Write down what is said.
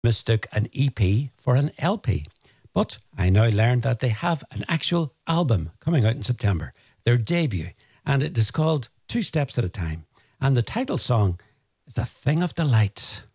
mistook an EP for an LP. But I now learned that they have an actual album coming out in September, their debut, and it is called Two Steps at a Time. And the title song is A Thing of Delight.